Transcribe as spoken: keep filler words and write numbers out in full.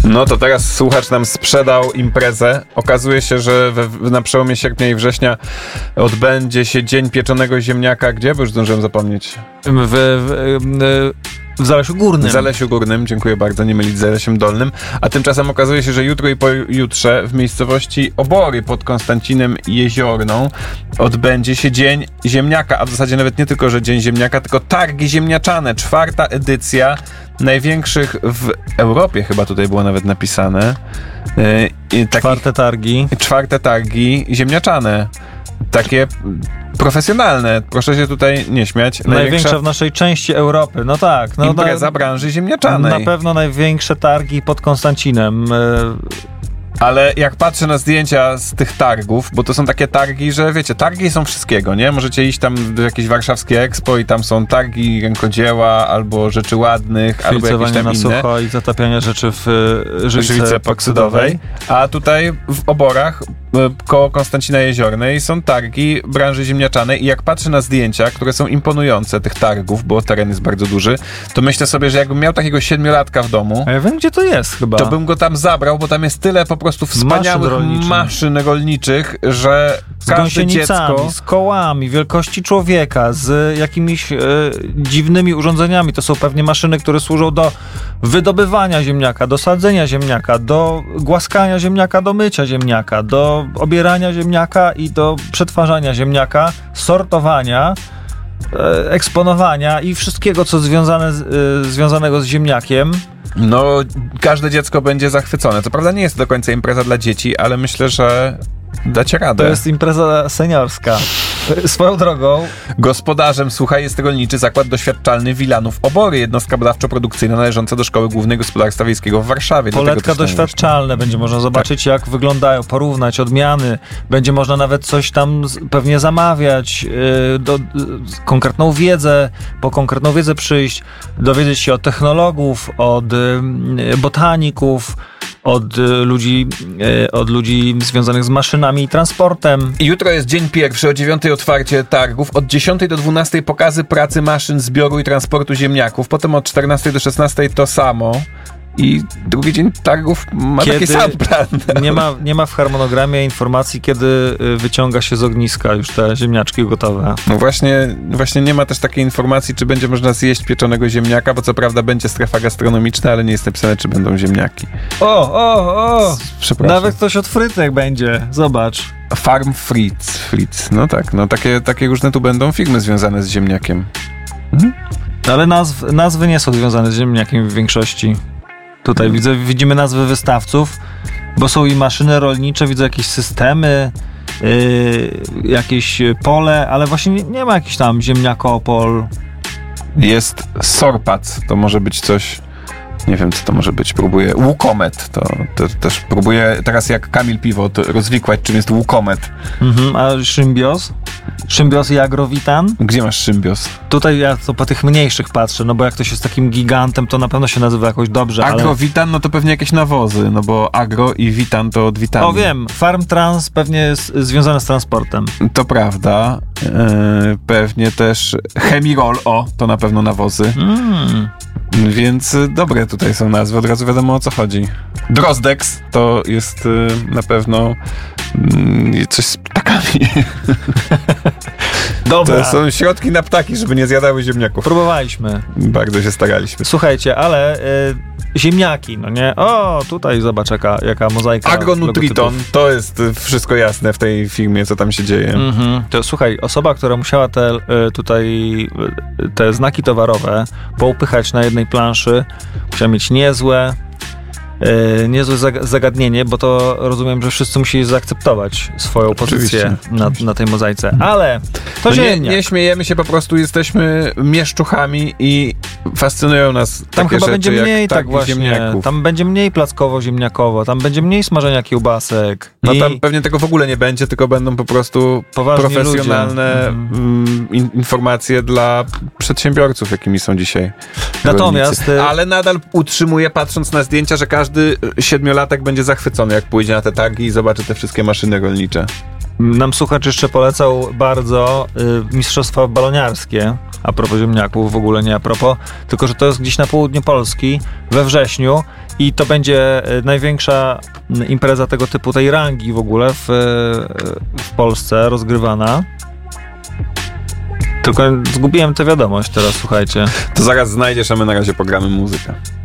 No to teraz słuchacz nam sprzedał imprezę. Okazuje się, że we, na przełomie sierpnia i września odbędzie się Dzień Pieczonego Ziemniaka. Gdzie? Bo już zdążyłem zapomnieć. W, w, w, w Zalesiu Górnym. W Zalesiu Górnym, dziękuję bardzo, nie mylić z Zalesiem Dolnym. A tymczasem okazuje się, że jutro i pojutrze w miejscowości Obory pod Konstancinem Jeziorną odbędzie się Dzień Ziemniaka, a w zasadzie nawet nie tylko, że Dzień Ziemniaka, tylko Targi Ziemniaczane, czwarta edycja, największych w Europie chyba tutaj było nawet napisane. Yy, czwarte targi. Czwarte targi ziemniaczane. Takie profesjonalne. Proszę się tutaj nie śmiać. Największa, największa w naszej części Europy. No tak. No impreza na, branży ziemniaczanej. Na pewno największe targi pod Konstancinem. Ale jak patrzę na zdjęcia z tych targów, bo to są takie targi, że wiecie, targi są wszystkiego, nie? Możecie iść tam do jakiejś warszawskie Expo i tam są targi rękodzieła, albo rzeczy ładnych, albo jakieś tam na inne. sucho i zatapiania rzeczy w żywicy, żywicy epoksydowej. A tutaj w Oborach koło Konstancina Jeziornej są targi branży ziemniaczanej i jak patrzę na zdjęcia, które są imponujące tych targów, bo teren jest bardzo duży, to myślę sobie, że jakbym miał takiego siedmiolatka w domu, a ja wiem, gdzie to jest chyba, to bym go tam zabrał, bo tam jest tyle po prostu wspaniałych maszyn, maszyn rolniczych, że z każde dziecko... z kołami wielkości człowieka, z jakimiś e, dziwnymi urządzeniami. To są pewnie maszyny, które służą do wydobywania ziemniaka, do sadzenia ziemniaka, do głaskania ziemniaka, do mycia ziemniaka, do obierania ziemniaka i do przetwarzania ziemniaka, sortowania, e, eksponowania i wszystkiego, co związane z, e, związanego z ziemniakiem. No, każde dziecko będzie zachwycone. Co prawda nie jest to do końca impreza dla dzieci, ale myślę, że dacie radę. To jest impreza seniorska. Swoją drogą. Gospodarzem, słuchaj, jest Rolniczy Zakład Doświadczalny Wilanów Obory, jednostka badawczo-produkcyjna należąca do Szkoły Głównej Gospodarstwa Wiejskiego w Warszawie. Poletka doświadczalne. Będzie można zobaczyć, tak, jak wyglądają, porównać odmiany. Będzie można nawet coś tam z, pewnie zamawiać, yy, do, yy, konkretną wiedzę, po konkretną wiedzę przyjść, dowiedzieć się od technologów, od yy, botaników, od y, ludzi, y, od ludzi związanych z maszynami i transportem. I jutro jest dzień pierwszy, o dziewiątej otwarcie targów, od dziesiątej do dwunastej pokazy pracy maszyn, zbioru i transportu ziemniaków, potem od czternastej do szesnastej to samo. I drugi dzień targów ma kiedy taki sam plan. Nie ma, nie ma w harmonogramie informacji, kiedy wyciąga się z ogniska już te ziemniaczki gotowe. No właśnie, właśnie nie ma też takiej informacji, czy będzie można zjeść pieczonego ziemniaka, bo co prawda będzie strefa gastronomiczna, ale nie jest napisane, czy będą ziemniaki. O, o, o! Przepraszam. Nawet ktoś od frytek będzie. Zobacz. Farm Fritz. Fritz. No tak, no takie, takie różne tu będą firmy związane z ziemniakiem. Mhm. Ale nazw, nazwy nie są związane z ziemniakiem w większości. Tutaj hmm. widzę, widzimy nazwy wystawców, bo są i maszyny rolnicze, widzę jakieś systemy, yy, jakieś pole, ale właśnie nie, nie ma jakichś tam ziemniakopol. Jest Sorpac, to może być coś, nie wiem co to może być, próbuję, Łukomet, to, to też próbuję teraz jak Kamil Piwot rozwikłać, czym jest Łukomet. Mhm, a Szymbios? Szymbios i Agrowitan? Gdzie masz Szymbios? Tutaj ja to po tych mniejszych patrzę, no bo jak ktoś jest takim gigantem, to na pewno się nazywa jakoś dobrze, Agrowitan, ale... no to pewnie jakieś nawozy, no bo agro i witan to od witanu. O wiem, Farm Trans pewnie jest związane z transportem. To prawda. Yy, pewnie też Chemirol, o, to na pewno nawozy. Mm. Więc dobre tutaj są nazwy, od razu wiadomo o co chodzi. Drozdex to jest y, na pewno y, coś z ptakami. Dobra. To są środki na ptaki, żeby nie zjadały ziemniaków. Próbowaliśmy. Bardzo się staraliśmy. Słuchajcie, ale y, ziemniaki, no nie? O, tutaj zobacz jaka, jaka mozaika. Agronutriton, to jest wszystko jasne w tej filmie, co tam się dzieje. Mm-hmm. To słuchaj, osoba, która musiała te y, tutaj y, te znaki towarowe poupychać na jednej planszy, musiała mieć niezłe Yy, niezłe zagadnienie, bo to rozumiem, że wszyscy musieli zaakceptować swoją pozycję na, na tej mozaice. Ale to no ziemniak. Nie, nie śmiejemy się, po prostu jesteśmy mieszczuchami i fascynują nas tam takie chyba rzeczy będzie mniej jak tak właśnie, ziemniaków. Tam będzie mniej plackowo-ziemniakowo, tam będzie mniej smażenia kiełbasek. No i... tam pewnie tego w ogóle nie będzie, tylko będą po prostu poważni profesjonalne mm. in, informacje dla przedsiębiorców, jakimi są dzisiaj Natomiast... rolnicy. Ale nadal utrzymuję, patrząc na zdjęcia, że każdy siedmiolatek będzie zachwycony, jak pójdzie na te targi i zobaczy te wszystkie maszyny rolnicze. Nam słuchacz jeszcze polecał bardzo y, mistrzostwa baloniarskie, a propos ziemniaków, w ogóle nie a propos, tylko że to jest gdzieś na południu Polski we wrześniu i to będzie y, największa impreza tego typu, tej rangi w ogóle w, y, w Polsce rozgrywana. Tylko zgubiłem tę wiadomość teraz, słuchajcie. To zaraz znajdziesz, a my na razie pogramy muzykę.